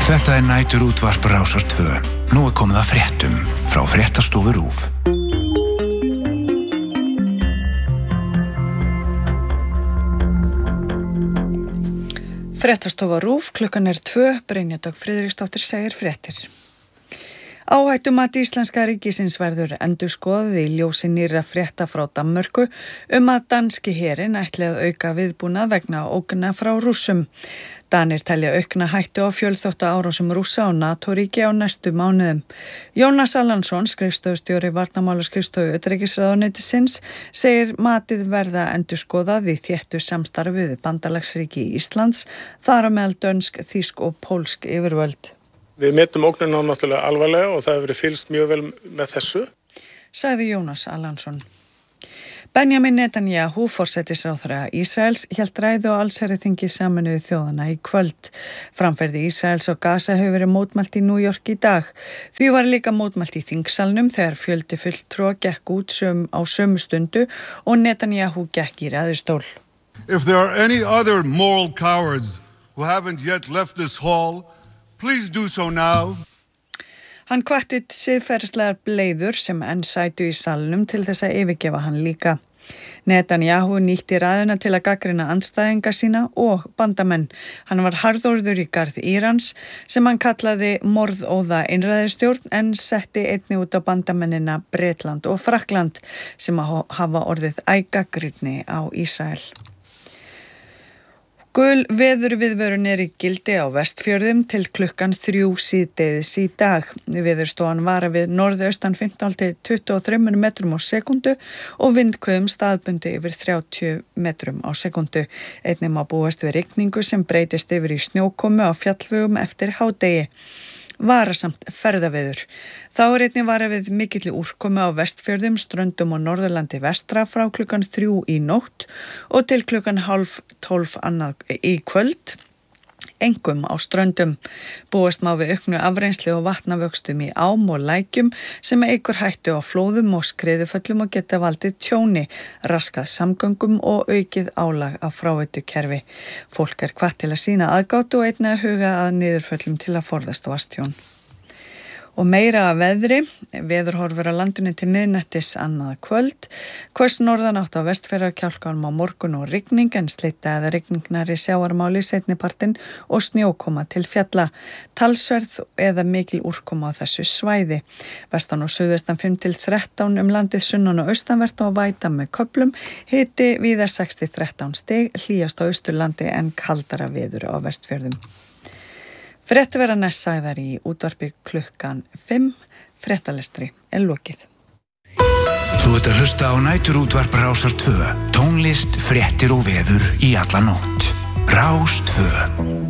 Þetta næturútvarp Rásar 2. Nú komið að fréttum frá Fréttastofu RÚV. Fréttastofa RÚV, klukkan 2, Brynja Dögg Friðriksdóttir segir fréttir. Áhættumat íslenska ríkisins verður endurskoðað í ljósi nýrra frétta frá Danmörku að danski herinn ætli að auka viðbúnað vegna ógna frá Rússum. Danir telja aukna hættu á fjölþátta árásum Rússa á NATO-ríki á næstu mánuðum. Jónas Allansson, skrifstofustjóri varnarmálaskrifstofu utanríkisráðuneytisins, segir matið verða endurskoðað í þéttu samstarfi við bandalagsríki Íslands, þar á meðal dönsk, þýsk og pólsk yfirvöld. Við metum ógnina náttúrulega alvarlega og það hefur verið fylgst mjög vel með þessu, sagði Jónas Allansson. Benjamin Netanyahu, forsætisráðherra Ísraels, hélt ræðu á allsherjarþingi Sameinuðu þjóðanna í kvöld. Framferði Ísraels og Gaza hefur verið mótmælt í New York í dag. Því var líka mótmælt í þingsalnum þegar fjöldi fulltrúa gekk út á sömu stundu og Netanyahu gekk í ræðustól. If there are any other moral cowards who haven't yet left this hall, please do so now. Hann hvatti siðferðislegar bleiður sem enn sætu í salnum til þess að yfirgefa hann líka. Netanyahu nýtti ræðuna til að gagnrýna andstæðinga sína og bandamenn. Hann var harðorður í garð Írans sem hann kallaði morðóða einræðisstjórn en setti einnig út á bandamennina Bretland og Frakkland sem hafa orðið gagnrýni á Ísrael. Gul veðurviðvörun í gildi á Vestfjörðum til klukkan 3 síðdegis í dag. Veðurstofan varar við norðaustan 15 til 23 metrum á sekundu og vindhviðum staðbundi yfir 30 metrum á sekundu. Einnig má búast við rigningu sem breytist yfir í snjókomu á fjallvegum eftir hádegi. Varasamt ferðaveður. Þá einnig varað við mikilli úrkomu á Vestfjörðum, Ströndum og Norðurlandi vestra frá klukkan 3 í nótt og til klukkan 11:30 annað í kvöld, engum á Ströndum. Búast má við auknu afreynslu og vatnavöxtum í ám og lækjum sem eykur hættu á flóðum og skriðuföllum og geta valdið tjóni, raskað samgöngum og aukið álag á fráveitukerfi. Fólk hvatt til að sýna aðgátu og einnig að huga að niðurföllum til að forðast vatnsstjón. Og meira af veðri, veðurhorfur á landinu til miðnættis annað kvöld, hvöss norðanátt á Vestfjarðakjálkanum á morgun og rigning en slydda eða rigningnar í sjávarmáli seinnipartinn og snjókoma til fjalla. Talsverð eða mikil úrkoma á þessu svæði. Vestan og suðvestan 5 til 13 landið sunnan og austanvert og væta með köflum, hiti víða 6 til 13 stig, hlýjast á Austurlandi en kaldara veður á Vestfjörðum. Fréttir verða næst sagðar í útvarpi klukkan 5, fréttalestri lokið. Þú ert að hlusta á næturútvarp Rásar 2, tónlist, fréttir og veður í alla nótt. Rás 2.